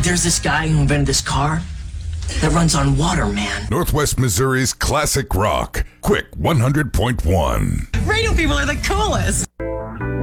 There's this guy who invented this car that runs on water, man. Northwest Missouri's classic rock. Quick 100.1. Radio people are the coolest.